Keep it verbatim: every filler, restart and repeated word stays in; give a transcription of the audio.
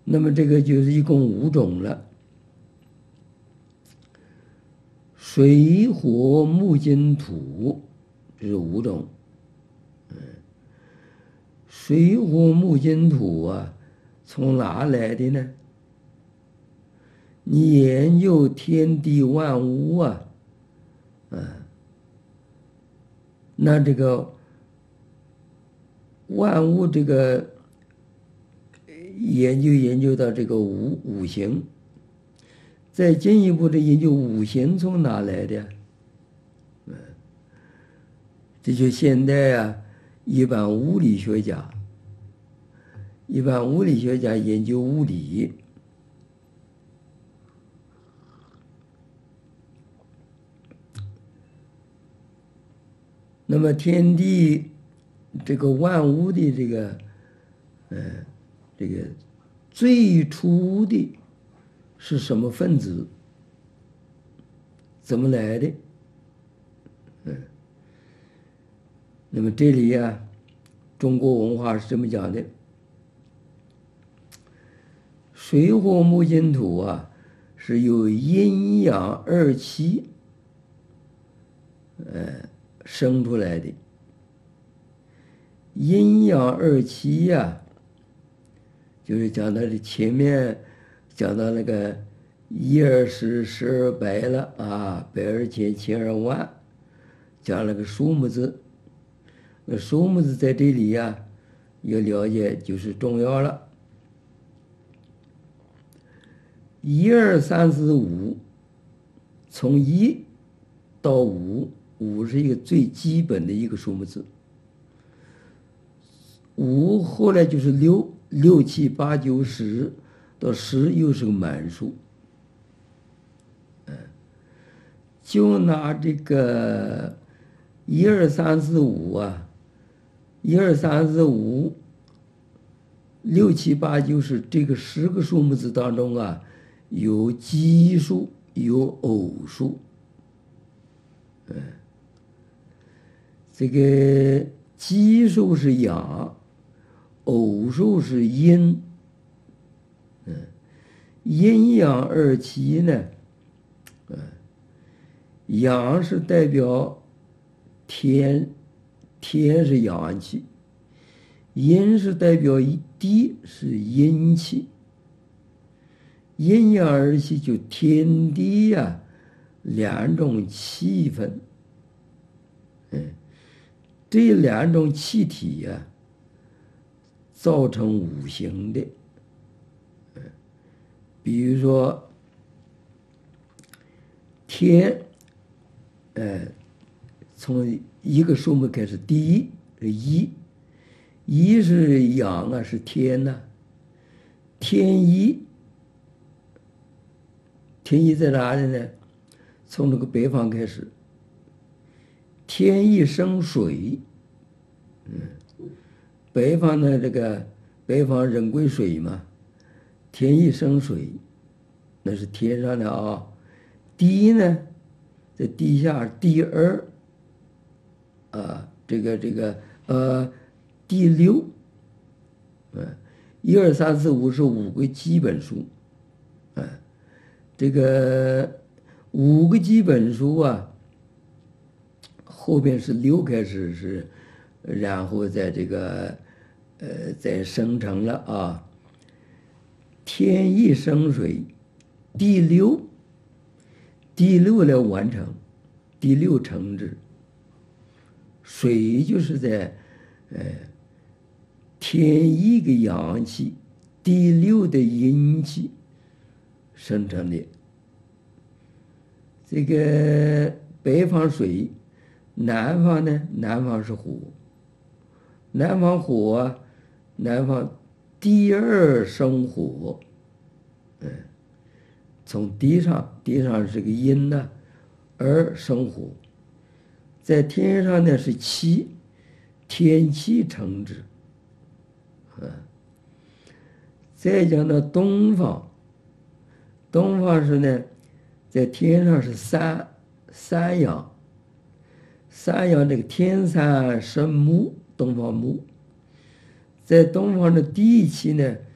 那么这个就是一共五种了：水火木金土，这是五种。嗯，水火木金土啊，从哪来的呢？你研究天地万物啊，嗯，那这个万物这个研究研究到这个五五行，再进一步的研究五行从哪来的？嗯，这就现在啊，一般物理学家，一般物理学家研究物理。那么天地这个万物的这个，呃，这个最初的是什么分子？怎么来的？嗯，那么这里呀、啊，中国文化是这么讲的：水火木金土啊，是由阴阳二气，呃。生出来的。阴阳二气呀、啊，就是讲到的前面讲到那个一而十，十而百了啊，百而千，千而万，讲那个数目字。那数目字在这里呀、啊，要了解就是重要了。一二三四五，从一到五。五是一个最基本的一个数目字，五后来就是六，六七八九十，到十又是个满数。嗯，就拿这个一二三四五啊，一二三四五，六七八九十这个十个数目字当中啊，有奇数，有偶数。嗯。这个奇数是阳，偶数是阴。嗯，阴阳二气呢，嗯，阳是代表天，天是阳气；阴是代表地，是阴气。阴阳二气就天地呀、啊，两种气氛。嗯。这两种气体呀、啊，造成五行的。比如说天，呃，从一个数目开始，第一是一，一是阳啊，是天呐、啊。天一，天一在哪里呢？从这个北方开始。天一生水，嗯，北方的这个北方人归水嘛，天一生水，那是天上的啊。地呢，在地下第二，啊，这个这个呃第六，嗯，一二三四五是五个基本数，嗯，这个五个基本数啊。后边是六开始是，然后在这个，呃，再生成了啊。天一生水，第六，第六来完成，第六成之。水就是在，呃，天一个阳气，第六的阴气生成的。这个北方水。南方呢？南方是火，南方火啊，南方第二生火，嗯，从地上，地上是个阴呢，而生火，在天上呢是气，天气成之，嗯，再讲到东方，东方是呢，在天上是三，三阳。三阳这个天山生木，东方木，在东方的地气呢